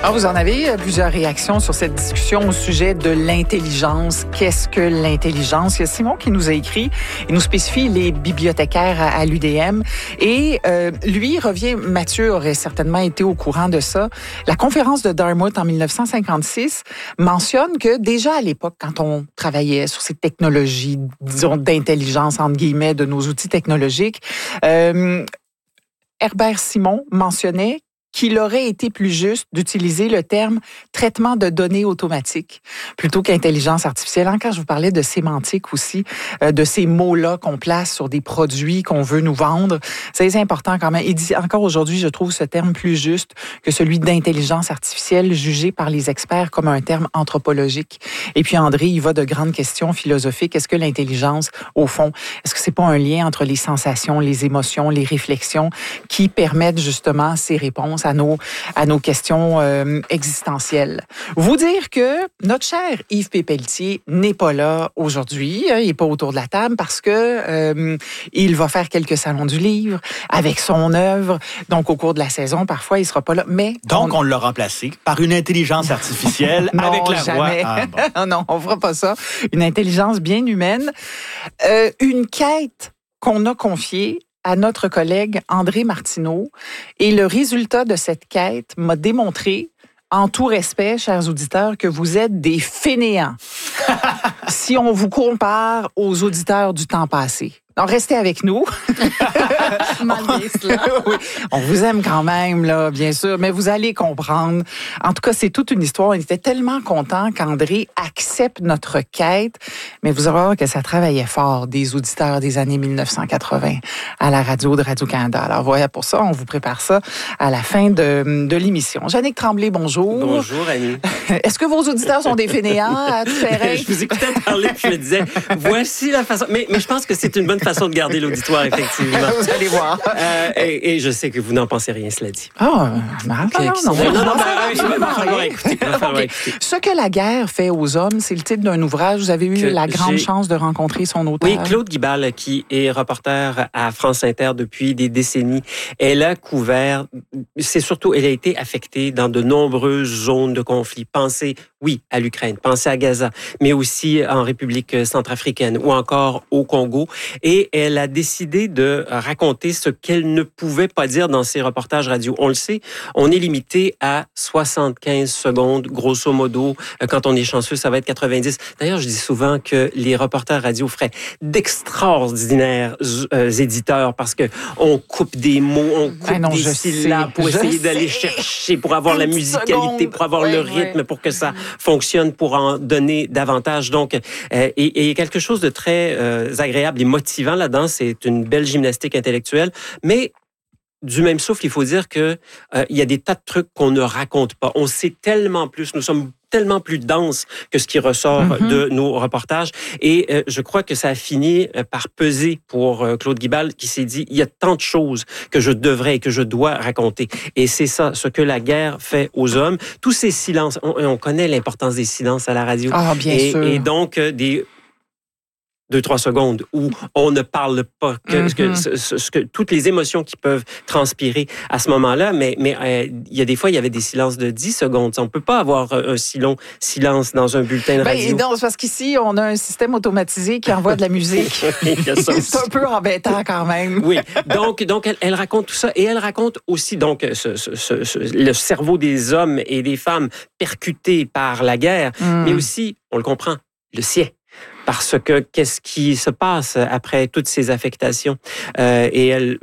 Alors, vous en avez plusieurs réactions sur cette discussion au sujet de l'intelligence. Qu'est-ce que l'intelligence? Il y a Simon qui nous a écrit. Il nous spécifie les bibliothécaires à l'UDM. Et lui revient, Mathieu aurait certainement été au courant de ça. La conférence de Dartmouth en 1956 mentionne que déjà à l'époque, quand on travaillait sur ces technologies, disons, d'intelligence, entre guillemets, de nos outils technologiques, Herbert Simon mentionnait qu'il aurait été plus juste d'utiliser le terme traitement de données automatique plutôt qu'intelligence artificielle. Quand je vous parlais de sémantique aussi, de ces mots-là qu'on place sur des produits qu'on veut nous vendre, c'est important quand même. Il dit encore aujourd'hui, je trouve ce terme plus juste que celui d'intelligence artificielle jugé par les experts comme un terme anthropologique. Et puis André, il va de grandes questions philosophiques. Est-ce que l'intelligence, au fond, est-ce que c'est pas un lien entre les sensations, les émotions, les réflexions qui permettent justement ces réponses à nos questions existentielles. Vous dire que notre cher Yves Pépelletier n'est pas là aujourd'hui, il n'est pas autour de la table parce que il va faire quelques salons du livre avec son œuvre. Donc, au cours de la saison, parfois, il ne sera pas là. Mais donc, on l'a remplacé par une intelligence artificielle non, avec la jamais. voix. Ah, bon. Non, on ne fera pas ça. Une intelligence bien humaine. Une quête qu'on a confiée à notre collègue André Martineau. Et le résultat de cette quête m'a démontré, en tout respect, chers auditeurs, que vous êtes des fainéants si on vous compare aux auditeurs du temps passé. Donc, restez avec nous. Malgré cela. Oui, on vous aime quand même, là, bien sûr, mais vous allez comprendre. En tout cas, c'est toute une histoire. On était tellement contents qu'André accepte notre quête, mais vous allez voir que ça travaillait fort, des auditeurs des années 1980 à la radio de Radio-Canada. Alors, voilà, pour ça, on vous prépare ça à la fin de l'émission. Jannick Tremblay, bonjour. Bonjour, Annie. Est-ce que vos auditeurs sont des fainéants à tout faire? Je vous écoutais parler, puis je me disais, voici la façon... Mais je pense que c'est une bonne façon de garder l'auditoire, effectivement. Vous allez voir. Et je sais que vous n'en pensez rien, cela dit. Ah, non. Il va falloir écouter. Ce que la guerre fait aux hommes, c'est le titre d'un ouvrage. Vous avez eu la grande chance de rencontrer son auteur. Oui, Claude Guibal, qui est reporter à France Inter depuis des décennies. Elle a couvert... elle a été affectée dans de nombreuses zones de conflit. Pensez, oui, à l'Ukraine, pensez à Gaza, mais aussi en République centrafricaine ou encore au Congo. Et elle a décidé de raconter ce qu'elle ne pouvait pas dire dans ses reportages radio. On le sait, on est limité à 75 secondes, grosso modo. Quand on est chanceux, ça va être 90. D'ailleurs, je dis souvent que les reporters radio feraient d'extraordinaires éditeurs parce que on coupe des mots, on coupe des syllabes pour essayer d'aller chercher, pour avoir la musicalité, pour avoir le rythme, pour que ça fonctionne, pour en donner davantage. Donc, et quelque chose de très agréable et motivant là-dedans, c'est une belle gymnastique intellectuelle, mais du même souffle, il faut dire que il y a des tas de trucs qu'on ne raconte pas. On sait tellement plus, nous sommes tellement plus denses que ce qui ressort de nos reportages. Et je crois que ça a fini par peser pour Claude Guibal, qui s'est dit, il y a tant de choses que je devrais et que je dois raconter. Et c'est ça, ce que la guerre fait aux hommes. Tous ces silences, on connaît l'importance des silences à la radio. Ah, bien sûr. Et donc, des 2-3 secondes où on ne parle pas que toutes les émotions qui peuvent transpirer à ce moment-là, mais il y a des fois, il y avait des silences de 10 secondes. On ne peut pas avoir un si long silence dans un bulletin de radio. Non, c'est parce qu'ici, on a un système automatisé qui envoie de la musique. C'est un peu embêtant quand même. Oui, donc elle raconte tout ça et elle raconte aussi donc le cerveau des hommes et des femmes percutés par la guerre, mais aussi, on le comprend, le sien. Parce que qu'est-ce qui se passe après toutes ces affectations? Et elle,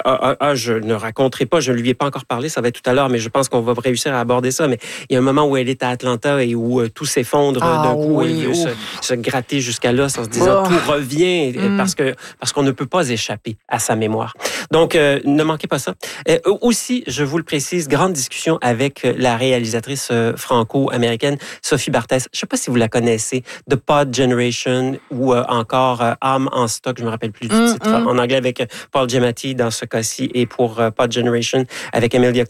je ne raconterai pas, je ne lui ai pas encore parlé, ça va être tout à l'heure, mais je pense qu'on va réussir à aborder ça. Mais il y a un moment où elle est à Atlanta et où tout s'effondre d'un coup. Elle veut se gratter jusqu'à l'os en se disant tout revient parce qu'on ne peut pas échapper à sa mémoire. Donc, ne manquez pas ça. Aussi, je vous le précise, grande discussion avec la réalisatrice franco-américaine Sophie Barthès. Je ne sais pas si vous la connaissez, The Pod Generation ou encore Âme en stock, je me rappelle plus du titre, en anglais avec Paul Giamatti dans ce cas-ci et pour Pod Generation avec Emilia Clarke.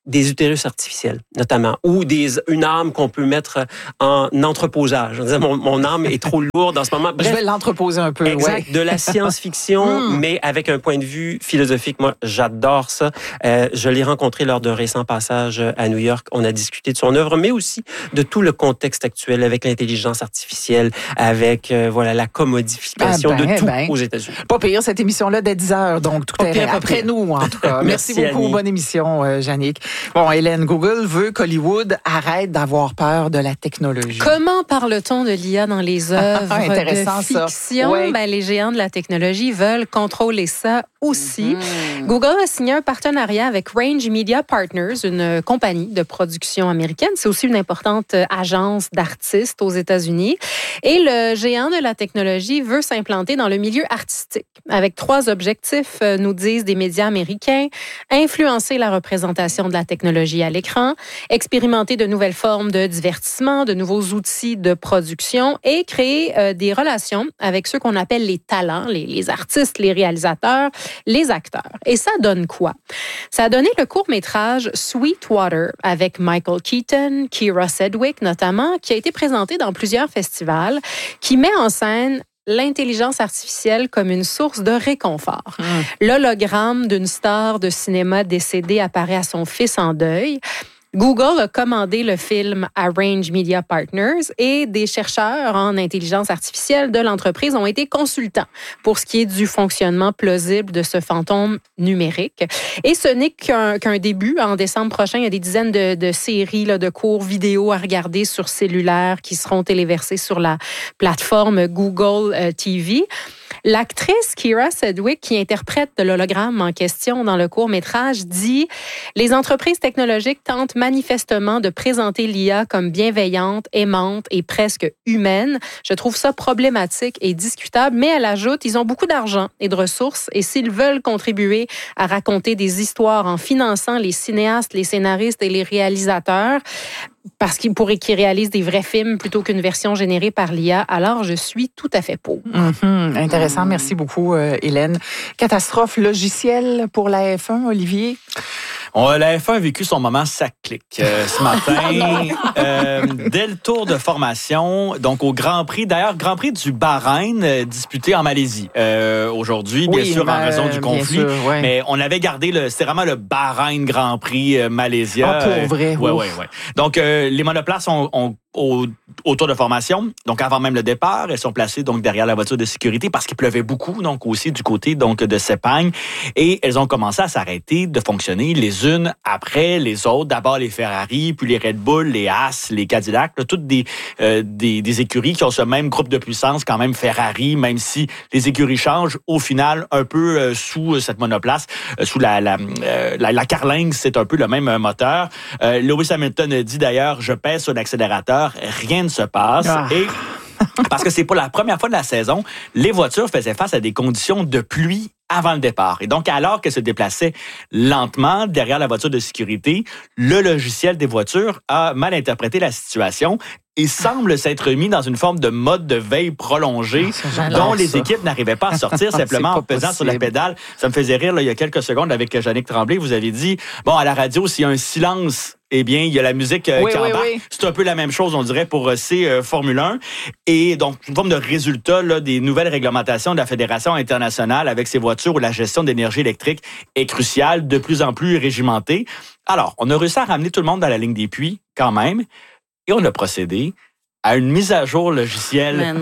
des utérus artificiels, notamment, ou une âme qu'on peut mettre en entreposage. On disait, mon âme est trop lourde en ce moment. Bref, je vais l'entreposer un peu. Exact, ouais. De la science-fiction, mais avec un point de vue philosophique. Moi, j'adore ça. Je l'ai rencontré lors d'un récent passage à New York. On a discuté de son œuvre, mais aussi de tout le contexte actuel avec l'intelligence artificielle, avec la commodification de tout aux États-Unis. Pas pire, cette émission-là dès 10h, donc tout est après nous, en tout cas. Merci beaucoup. Bonne émission, Yannick. Bon, Hélène, Google veut qu'Hollywood arrête d'avoir peur de la technologie. Comment parle-t-on de l'IA dans les œuvres de fiction? Oui. Les géants de la technologie veulent contrôler ça aussi. Google a signé un partenariat avec Range Media Partners, une compagnie de production américaine. C'est aussi une importante agence d'artistes aux États-Unis. Et le géant de la technologie veut s'implanter dans le milieu artistique avec 3 objectifs, nous disent des médias américains: influencer la représentation de la technologie à l'écran, expérimenter de nouvelles formes de divertissement, de nouveaux outils de production et créer des relations avec ceux qu'on appelle les talents, les artistes, les réalisateurs, les acteurs. Et ça donne quoi? Ça a donné le court-métrage Sweetwater avec Michael Keaton, Keira Sedgwick notamment, qui a été présenté dans plusieurs festivals, qui met en scène l'intelligence artificielle comme une source de réconfort. L'hologramme d'une star de cinéma décédée apparaît à son fils en deuil. Google a commandé le film à Range Media Partners et des chercheurs en intelligence artificielle de l'entreprise ont été consultants pour ce qui est du fonctionnement plausible de ce fantôme numérique. Et ce n'est qu'un début. En décembre prochain, il y a des dizaines de séries de courts vidéo à regarder sur cellulaire qui seront téléversées sur la plateforme Google TV. L'actrice Keira Sedgwick, qui interprète l'hologramme en question dans le court-métrage, dit « Les entreprises technologiques tentent manifestement de présenter l'IA comme bienveillante, aimante et presque humaine. Je trouve ça problématique et discutable, mais elle ajoute, ils ont beaucoup d'argent et de ressources et s'ils veulent contribuer à raconter des histoires en finançant les cinéastes, les scénaristes et les réalisateurs, parce qu'ils réalisent des vrais films plutôt qu'une version générée par l'IA, alors je suis tout à fait pour. Intéressant. Merci beaucoup, Hélène. Catastrophe logicielle pour la F1, Olivier? La F1 a vécu son moment sac-clic ce matin. Dès le tour de formation, donc au Grand Prix, d'ailleurs, Grand Prix du Bahreïn, disputé en Malaisie aujourd'hui, bien sûr, en raison du conflit. Sûr, ouais. Mais on avait gardé, c'était vraiment le Bahreïn Grand Prix Malaysia. Ah, pour vrai? Oui. Donc, les monoplaces ont au tour de formation, donc avant même le départ, elles sont placées donc derrière la voiture de sécurité parce qu'il pleuvait beaucoup, donc aussi du côté donc de Sepang, et elles ont commencé à s'arrêter de fonctionner les unes après les autres. D'abord les Ferrari, puis les Red Bull, les Haas, les Cadillac, là, toutes des écuries qui ont ce même groupe de puissance quand même Ferrari, même si les écuries changent au final un peu sous cette monoplace, sous la carlingue, c'est un peu le même moteur. Lewis Hamilton dit d'ailleurs, je pèse sur l'accélérateur, rien ne se passe. Et parce que c'est pour la première fois de la saison, les voitures faisaient face à des conditions de pluie avant le départ. Et donc, alors qu'elles se déplaçaient lentement derrière la voiture de sécurité, le logiciel des voitures a mal interprété la situation et semble s'être mis dans une forme de mode de veille prolongée dont les équipes n'arrivaient pas à sortir simplement en pesant sur la pédale. Ça me faisait rire là, il y a quelques secondes avec Yannick Tremblay. Vous avez dit, bon, à la radio, s'il y a un silence, eh bien, il y a la musique qui embarque. Oui. C'est un peu la même chose, on dirait, pour ces Formule 1. Et donc, une forme de résultat là, des nouvelles réglementations de la Fédération internationale avec ces voitures où la gestion d'énergie électrique est cruciale, de plus en plus régimentée. Alors, on a réussi à ramener tout le monde dans la ligne des puits, quand même, et on a procédé à une mise à jour logicielle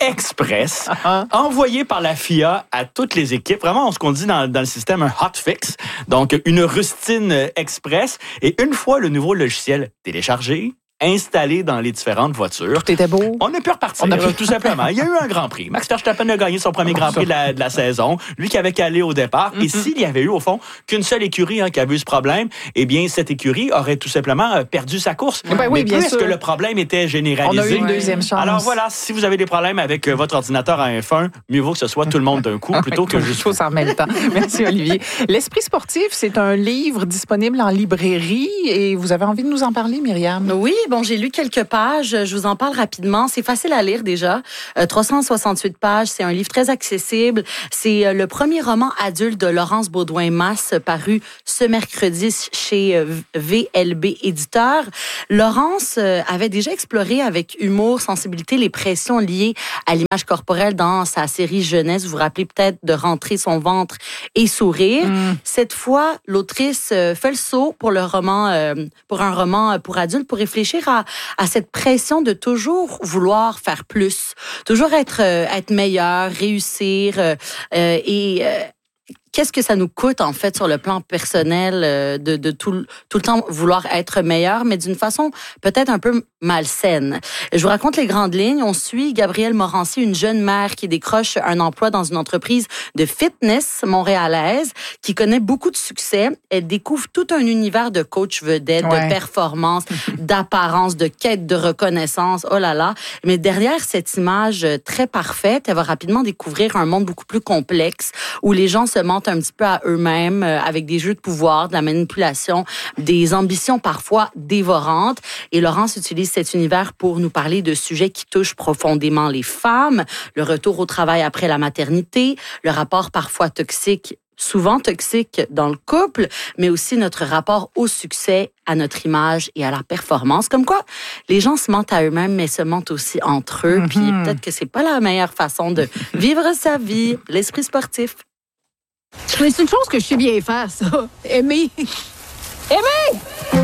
express envoyée par la FIA à toutes les équipes. Vraiment, ce qu'on dit dans le système, un hotfix. Donc, une rustine express. Et une fois le nouveau logiciel téléchargé, installé dans les différentes voitures. Tout était beau. On a pu repartir, tout simplement. Il y a eu un Grand Prix. Max Verstappen a gagné son premier Grand Prix de la saison. Lui qui avait calé au départ. Et s'il y avait eu, au fond, qu'une seule écurie qui avait eu ce problème, eh bien, cette écurie aurait tout simplement perdu sa course. Oui, bien sûr. Que le problème était généralisé. On a eu une deuxième chance. Alors voilà, si vous avez des problèmes avec votre ordinateur à F1, mieux vaut que ce soit tout le monde d'un coup plutôt que juste chose en même temps. Merci, Olivier. L'Esprit sportif, c'est un livre disponible en librairie et vous avez envie de nous en parler, Myriam? Oui, bon, j'ai lu quelques pages. Je vous en parle rapidement. C'est facile à lire déjà. 368 pages. C'est un livre très accessible. C'est le premier roman adulte de Laurence Beaudoin-Masse paru ce mercredi chez VLB Éditeur. Laurence avait déjà exploré avec humour, sensibilité, les pressions liées à l'image corporelle dans sa série jeunesse. Vous vous rappelez peut-être de Rentrer son ventre et sourire. Cette fois, l'autrice fait le saut pour un roman pour adultes, pour réfléchir à cette pression de toujours vouloir faire plus, toujours être meilleur, réussir qu'est-ce que ça nous coûte, en fait, sur le plan personnel, de tout le temps vouloir être meilleur, mais d'une façon peut-être un peu malsaine. Je vous raconte les grandes lignes. On suit Gabrielle Morancy, une jeune mère qui décroche un emploi dans une entreprise de fitness montréalaise, qui connaît beaucoup de succès. Elle découvre tout un univers de coach vedette, de performance, d'apparence, de quête de reconnaissance. Oh là là. Mais derrière cette image très parfaite, elle va rapidement découvrir un monde beaucoup plus complexe où les gens se mentent un petit peu à eux-mêmes avec des jeux de pouvoir, de la manipulation, des ambitions parfois dévorantes. Et Laurence utilise cet univers pour nous parler de sujets qui touchent profondément les femmes, le retour au travail après la maternité, le rapport parfois toxique, souvent toxique dans le couple, mais aussi notre rapport au succès, à notre image et à la performance. Comme quoi, les gens se mentent à eux-mêmes, mais se mentent aussi entre eux. Puis peut-être que c'est pas la meilleure façon de vivre sa vie, l'esprit sportif. Mais c'est une chose que je sais bien faire, ça. Aimer. Aimer!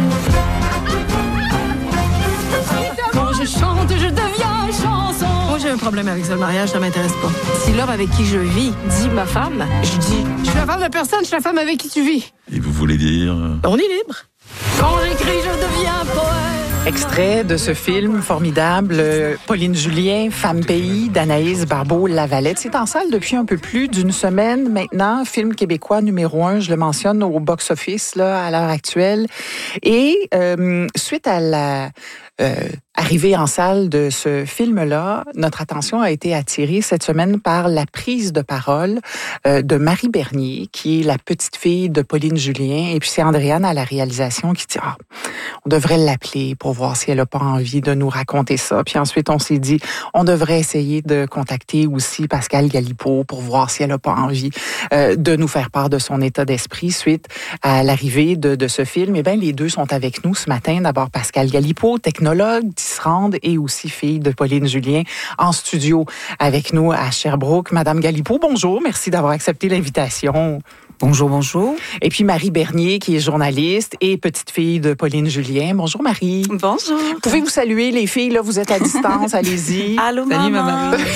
Quand je chante, je deviens chanson. Moi, j'ai un problème avec ça. Le mariage, ça m'intéresse pas. Si l'homme avec qui je vis dit ma femme, je dis, je suis la femme de personne, je suis la femme avec qui tu vis. Et vous voulez dire... On est libre. Quand j'écris, je deviens poète. Extrait de ce film formidable, Pauline Julien, Femme Pays, d'Anaïs Barbeau-Lavalette. C'est en salle depuis un peu plus d'une semaine maintenant. Film québécois numéro 1, je le mentionne, au box-office là, à l'heure actuelle. Et suite à la arrivée en salle de ce film-là, notre attention a été attirée cette semaine par la prise de parole de Marie Bernier, qui est la petite fille de Pauline Julien. Et puis c'est Andréane à la réalisation qui dit on devrait l'appeler pour voir si elle n'a pas envie de nous raconter ça. Puis ensuite, on s'est dit on devrait essayer de contacter aussi Pascale Galipeau pour voir si elle n'a pas envie de nous faire part de son état d'esprit suite à l'arrivée de ce film. Eh bien, les deux sont avec nous ce matin. D'abord, Pascale Galipeau, technologue, tisserande et aussi fille de Pauline Julien, en studio avec nous à Sherbrooke. Madame Galipeau, bonjour. Merci d'avoir accepté l'invitation. Bonjour, bonjour. Et puis Marie Bernier, qui est journaliste et petite-fille de Pauline Julien. Bonjour, Marie. Bonjour. Pouvez-vous saluer les filles, là? Vous êtes à distance, allez-y. Allô, maman. Salut,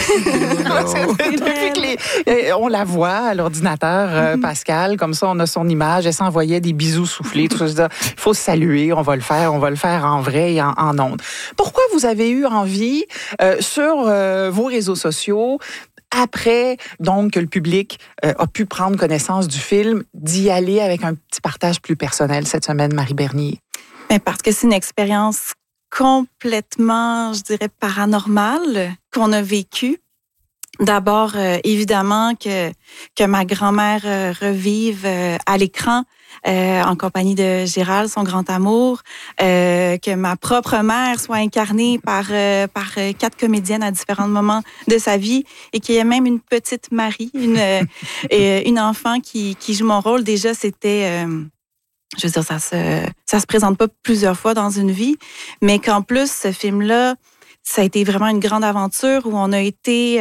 maman. On la voit à l'ordinateur, Pascal, comme ça, on a son image. Elle s'envoyait des bisous soufflés, tout ça. Il faut se saluer, on va le faire en vrai et en ondes. Pourquoi vous avez eu envie, sur vos réseaux sociaux, après, donc, que le public a pu prendre connaissance du film, d'y aller avec un petit partage plus personnel cette semaine, Marie Bernier? Bien, parce que c'est une expérience complètement, je dirais, paranormale qu'on a vécue. D'abord, évidemment, que ma grand-mère revive à l'écran en compagnie de Gérald, son grand amour, que ma propre mère soit incarnée par 4 comédiennes à différents moments de sa vie et qu'il y ait même une petite Marie, une enfant qui joue mon rôle. Déjà, c'était... je veux dire, ça se présente pas plusieurs fois dans une vie, mais qu'en plus, ce film-là, ça a été vraiment une grande aventure où on a été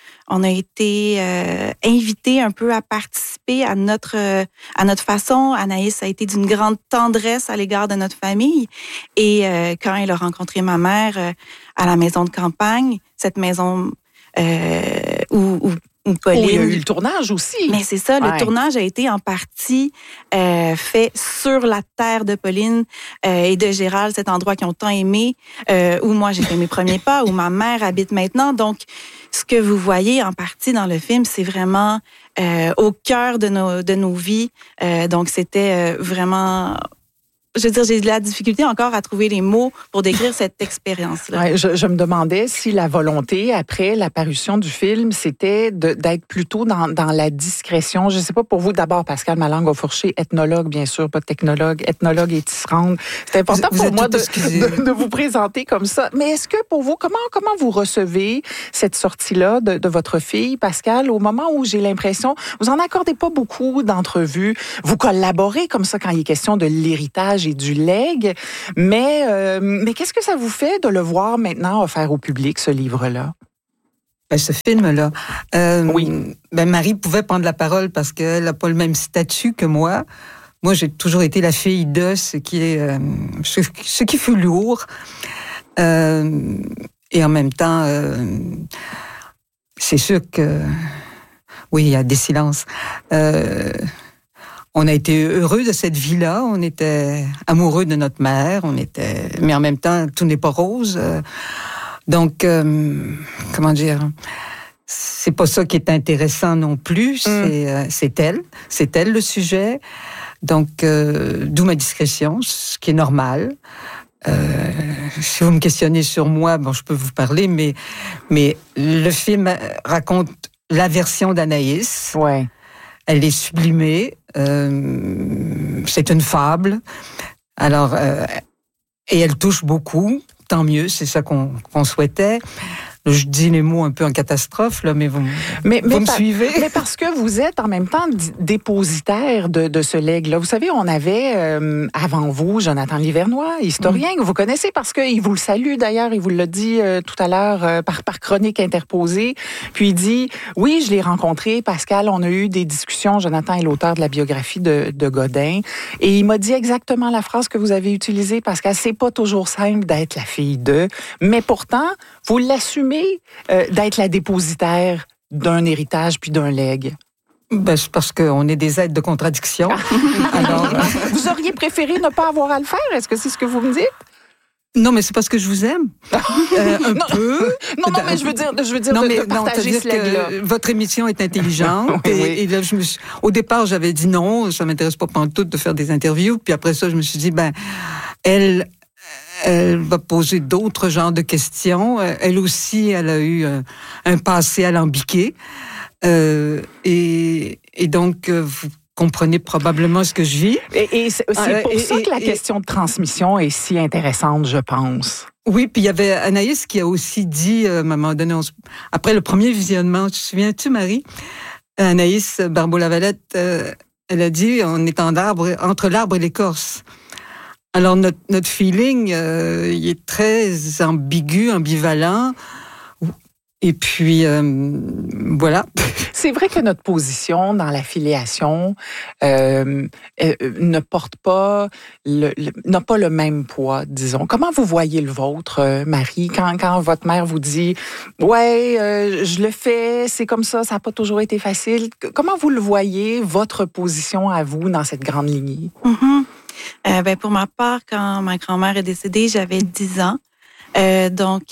invités un peu à participer à notre façon. Anaïs a été d'une grande tendresse à l'égard de notre famille. Et quand elle a rencontré ma mère à la maison de campagne, cette maison où Pauline... Oh, il y a eu le tournage aussi. Mais c'est ça, le tournage a été en partie fait sur la terre de Pauline et de Gérald, cet endroit qu'ils ont tant aimé, où moi j'ai fait mes premiers pas, où ma mère habite maintenant. Donc, ce que vous voyez en partie dans le film, c'est vraiment au cœur de nos vies. Donc, c'était vraiment je veux dire, j'ai de la difficulté encore à trouver les mots pour décrire cette expérience-là. Ouais, je me demandais si la volonté, après l'apparition du film, c'était d'être plutôt dans la discrétion. Je ne sais pas pour vous, d'abord, Pascale Malangue-Fourché, ethnologue, bien sûr, pas technologue, ethnologue et tisserande. C'est important pour moi de vous présenter comme ça. Mais est-ce que pour vous, comment vous recevez cette sortie-là de votre fille, Pascale, au moment où j'ai l'impression, vous en accordez pas beaucoup d'entrevues, vous collaborez comme ça quand il est question de l'héritage et du legs, mais qu'est-ce que ça vous fait de le voir maintenant offert au public, ce livre-là? Ben, ce film-là, oui. Ben, Marie pouvait prendre la parole parce qu'elle n'a pas le même statut que moi. Moi, j'ai toujours été la fille de ce qui fut lourd. Et en même temps, c'est sûr que, oui, il y a des silences. On a été heureux de cette vie-là. On était amoureux de notre mère. Mais en même temps, tout n'est pas rose. Donc, comment dire, c'est pas ça qui est intéressant non plus. C'est elle le sujet. Donc, d'où ma discrétion, ce qui est normal. Si vous me questionnez sur moi, bon, je peux vous parler, mais le film raconte la version d'Anaïs. Ouais. Elle est sublimée. C'est une fable. Alors, et elle touche beaucoup. Tant mieux, c'est ça qu'on souhaitait. Je dis les mots un peu en catastrophe, là, mais vous me suivez? Mais parce que vous êtes en même temps dépositaire de ce legs-là. Vous savez, on avait avant vous Jonathan Livernois, historien, que vous connaissez parce qu'il vous le salue d'ailleurs, il vous l'a dit tout à l'heure par chronique interposée. Puis il dit, oui, je l'ai rencontré, Pascal, on a eu des discussions, Jonathan est l'auteur de la biographie de Godin, et il m'a dit exactement la phrase que vous avez utilisée, Pascal, c'est pas toujours simple d'être la fille de, mais pourtant, vous l'assumez d'être la dépositaire d'un héritage puis d'un legs? Ben, c'est parce qu'on est des êtres de contradiction. Alors, vous auriez préféré ne pas avoir à le faire? Est-ce que c'est ce que vous me dites? Non, mais c'est parce que je vous aime. Un peu. Non, mais je veux dire de partager ce legs-là. Votre émission est intelligente. Oui. Et là, au départ, j'avais dit non, ça m'intéresse pas pantoute de faire des interviews. Puis après ça, je me suis dit, elle va poser d'autres genres de questions. Elle aussi, elle a eu un passé alambiqué. Et donc, vous comprenez probablement ce que je vis. Et c'est pour ça que la question de transmission est si intéressante, je pense. Oui, puis il y avait Anaïs qui a aussi dit, à un moment donné, après le premier visionnement, te souviens-tu, Marie? Anaïs Barbeau-Lavalette, elle a dit, on est entre l'arbre et l'écorce. Alors, notre feeling, il est très ambigu, ambivalent. Et puis, voilà. C'est vrai que notre position dans la filiation ne porte pas, n'a pas le même poids, disons. Comment vous voyez le vôtre, Marie, quand votre mère vous dit « Ouais, je le fais, c'est comme ça n'a pas toujours été facile ». Comment vous le voyez, votre position à vous dans cette grande lignée? Pour ma part, quand ma grand-mère est décédée, j'avais 10 ans. Donc,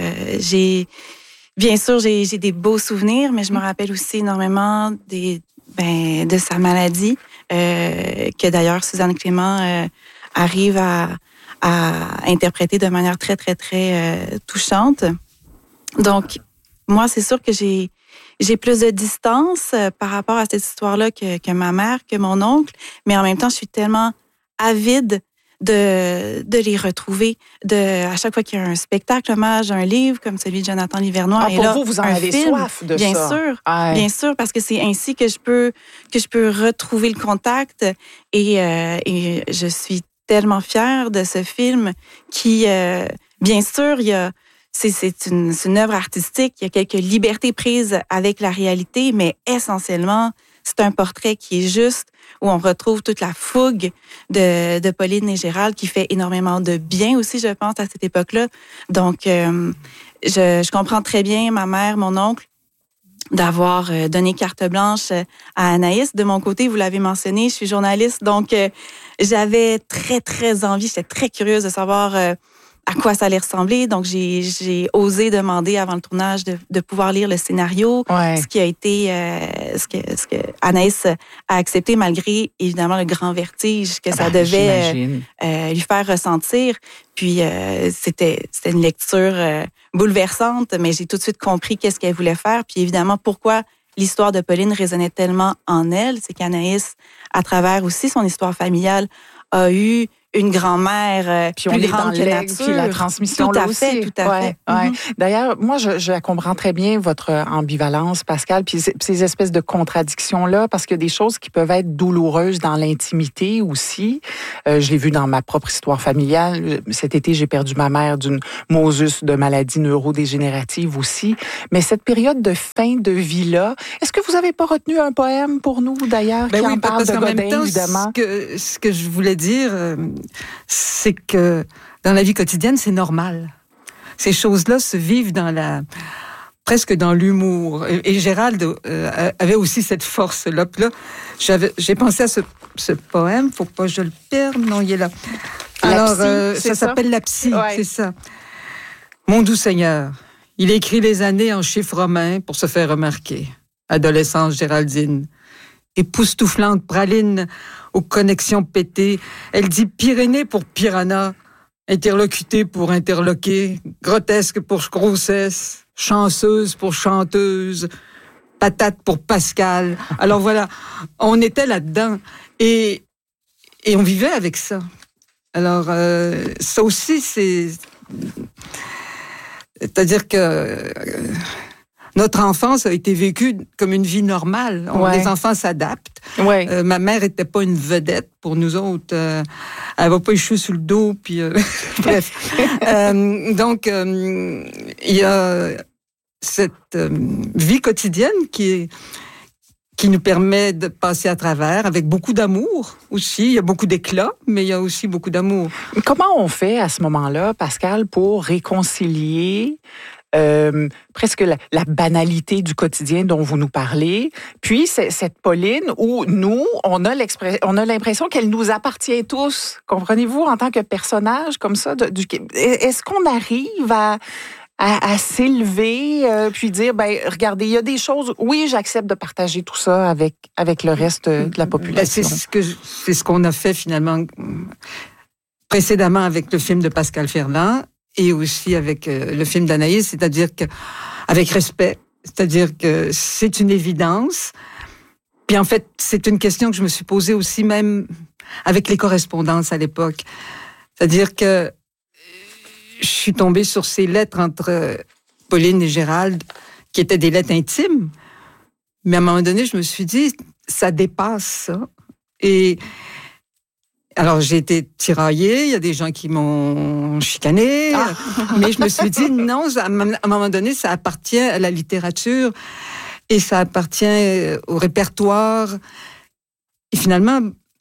bien sûr, j'ai des beaux souvenirs, mais je me rappelle aussi énormément de sa maladie, que d'ailleurs Suzanne Clément arrive à interpréter de manière très, très, très touchante. Donc, moi, c'est sûr que j'ai plus de distance par rapport à cette histoire-là que ma mère, que mon oncle, mais en même temps, je suis tellement avide de les retrouver. À chaque fois qu'il y a un spectacle, hommage, un livre comme celui de Jonathan Livernois. Pour vous en avez soif de bien ça. Sûr, bien sûr, parce que c'est ainsi que je peux retrouver le contact. Et je suis tellement fière de ce film qui, bien sûr, c'est une œuvre artistique. Il y a quelques libertés prises avec la réalité, mais essentiellement, c'est un portrait qui est juste, où on retrouve toute la fougue de Pauline et Gérald, qui fait énormément de bien aussi, je pense, à cette époque-là. Donc, je comprends très bien ma mère, mon oncle, d'avoir donné carte blanche à Anaïs. De mon côté, vous l'avez mentionné, je suis journaliste, donc j'avais très, très envie, j'étais très curieuse de savoir à quoi ça allait ressembler. Donc, j'ai osé demander avant le tournage de pouvoir lire le scénario, ce qui a été, ce que Anaïs a accepté malgré, évidemment, le grand vertige que ça devait lui faire ressentir. Puis, c'était une lecture bouleversante, mais j'ai tout de suite compris qu'est-ce qu'elle voulait faire. Puis, évidemment, pourquoi l'histoire de Pauline résonnait tellement en elle, c'est qu'Anaïs, à travers aussi son histoire familiale, a eu une grand-mère puis on est dans le legs, puis la transmission tout là à aussi. Fait, tout à fait. Ouais. D'ailleurs, moi, je comprends très bien votre ambivalence, Pascal, puis ces espèces de contradictions-là, parce qu'il y a des choses qui peuvent être douloureuses dans l'intimité aussi. Je l'ai vu dans ma propre histoire familiale. Cet été, j'ai perdu ma mère d'une mosus de maladie neurodégénérative aussi. Mais cette période de fin de vie-là, est-ce que vous n'avez pas retenu un poème pour nous, d'ailleurs, qui en parle de Godin, évidemment? Ce que je voulais dire... c'est que dans la vie quotidienne, c'est normal. Ces choses-là se vivent presque dans l'humour. Et Gérald avait aussi cette force-là. Puis là, j'ai pensé à ce poème. Faut pas que je le perde. Non, il est là. Alors, ça s'appelle La Psy, c'est ça. Mon doux Seigneur, il écrit les années en chiffres romains pour se faire remarquer. Adolescence Géraldine. Époustouflante praline aux connexions pétées. Elle dit Pyrénées pour piranha, interlocuté pour interloquer, grotesque pour grossesse, chanceuse pour chanteuse, patate pour Pascal. Alors voilà, on était là-dedans et on vivait avec ça. Alors ça aussi, c'est-à-dire que... notre enfance a été vécue comme une vie normale. Les enfants s'adaptent. Ma mère n'était pas une vedette pour nous autres. Elle va pas échouer sur le dos. Puis bref. Donc, il y a cette vie quotidienne qui nous permet de passer à travers avec beaucoup d'amour aussi. Il y a beaucoup d'éclat, mais il y a aussi beaucoup d'amour. Comment on fait à ce moment-là, Pascal, pour réconcilier presque la banalité du quotidien dont vous nous parlez, puis cette Pauline où nous, on a l'impression qu'elle nous appartient tous, comprenez-vous, en tant que personnage comme ça. Est-ce qu'on arrive à s'élever, puis dire, regardez, il y a des choses, oui, j'accepte de partager tout ça avec le reste de la population. C'est ce qu'on a fait finalement précédemment avec le film de Pascal Ferland, et aussi avec le film d'Anaïs, c'est-à-dire que avec respect, c'est-à-dire que c'est une évidence. Puis en fait, c'est une question que je me suis posée aussi même avec les correspondances à l'époque. C'est-à-dire que je suis tombée sur ces lettres entre Pauline et Gérald, qui étaient des lettres intimes. Mais à un moment donné, je me suis dit, ça dépasse ça. Et alors, j'ai été tiraillée, il y a des gens qui m'ont chicanée, mais je me suis dit, non, à un moment donné, ça appartient à la littérature et ça appartient au répertoire. Et finalement,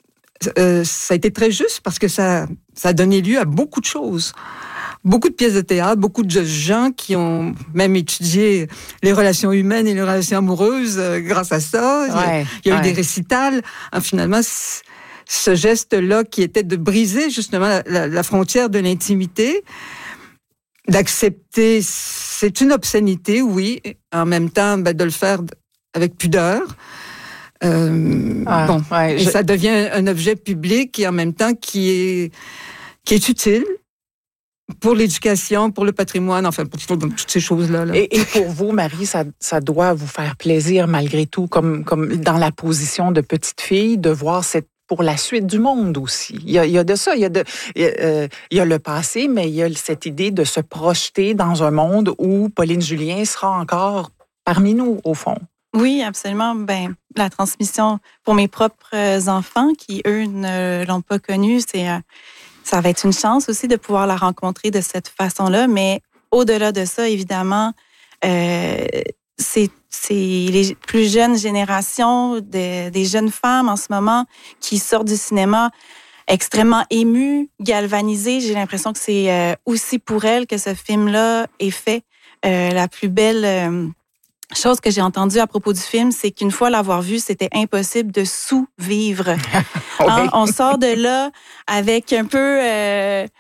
ça a été très juste parce que ça a donné lieu à beaucoup de choses. Beaucoup de pièces de théâtre, beaucoup de gens qui ont même étudié les relations humaines et les relations amoureuses grâce à ça. Il y a eu des récitals. Finalement, ce geste-là qui était de briser justement la frontière de l'intimité, d'accepter, c'est une obscénité, oui, en même temps de le faire avec pudeur. Et ça devient un objet public et en même temps qui est utile pour l'éducation, pour le patrimoine, enfin pour toutes ces choses-là. Là. Et pour vous, Marie, ça doit vous faire plaisir malgré tout, comme dans la position de petite fille, de voir pour la suite du monde aussi. Il y a de ça, il y a le passé, mais il y a cette idée de se projeter dans un monde où Pauline Julien sera encore parmi nous, au fond. Oui, absolument. La transmission pour mes propres enfants qui, eux, ne l'ont pas connue, ça va être une chance aussi de pouvoir la rencontrer de cette façon-là. Mais au-delà de ça, évidemment, c'est les plus jeunes générations des jeunes femmes en ce moment qui sortent du cinéma extrêmement émues, galvanisées. J'ai l'impression que c'est aussi pour elles que ce film-là est fait. La plus belle chose que j'ai entendue à propos du film, c'est qu'une fois l'avoir vu, c'était impossible de sous-vivre. On sort de là avec un peu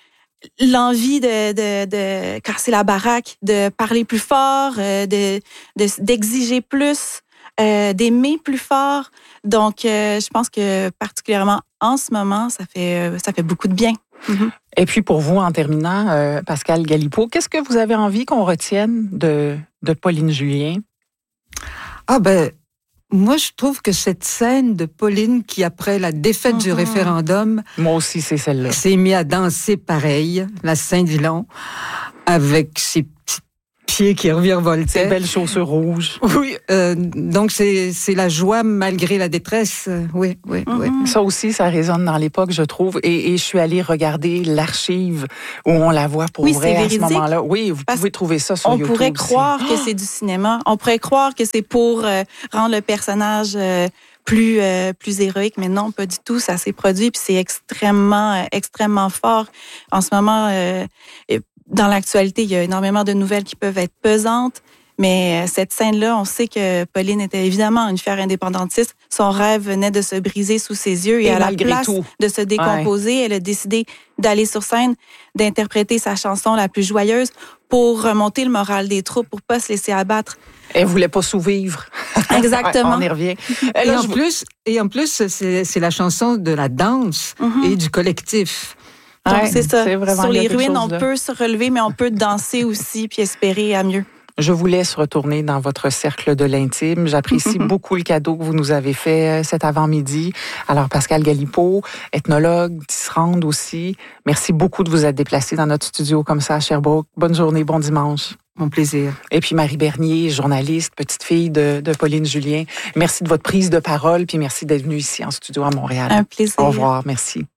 l'envie de casser la baraque, de parler plus fort, d'exiger plus, d'aimer plus fort. Donc, je pense que particulièrement en ce moment, ça fait beaucoup de bien. Mm-hmm. Et puis pour vous, en terminant, Pascal Galipeau, qu'est-ce que vous avez envie qu'on retienne de Pauline Julien? Ah ben, moi je trouve que cette scène de Pauline qui, après la défaite du référendum... Moi aussi, c'est celle-là. ...s'est mise à danser pareil, la Saint-Dillon, avec ses petits pieds qui revirevoltaient. Ces belles chaussures rouges. Oui, donc c'est la joie malgré la détresse. Oui. Ça aussi, ça résonne dans l'époque, je trouve. Et je suis allée regarder l'archive où on la voit pour vrai à ce moment-là. Oui, vous pouvez trouver ça sur YouTube. On pourrait croire que c'est du cinéma. On pourrait croire que c'est pour rendre le personnage plus héroïque, mais non, pas du tout. Ça s'est produit, puis c'est extrêmement fort. En ce moment, dans l'actualité, il y a énormément de nouvelles qui peuvent être pesantes, mais cette scène-là, on sait que Pauline était évidemment une fière indépendantiste. Son rêve venait de se briser sous ses yeux et à la place de se décomposer, elle a décidé d'aller sur scène, d'interpréter sa chanson la plus joyeuse pour remonter le moral des troupes, pour pas se laisser abattre. Elle voulait pas sous-vivre. Exactement. On y revient. Et en plus, c'est la chanson de la danse et du collectif. Donc, c'est ça. Sur les ruines, on peut se relever, mais on peut danser aussi puis espérer à mieux. Je vous laisse retourner dans votre cercle de l'intime. J'apprécie beaucoup le cadeau que vous nous avez fait cet avant-midi. Alors, Pascal Galipeau, ethnologue, tisserande aussi, merci beaucoup de vous être déplacé dans notre studio comme ça à Sherbrooke. Bonne journée, bon dimanche. Mon plaisir. Et puis Marie Bernier, journaliste, petite fille de Pauline Julien. Merci de votre prise de parole, puis merci d'être venue ici en studio à Montréal. Un plaisir. Au revoir, merci.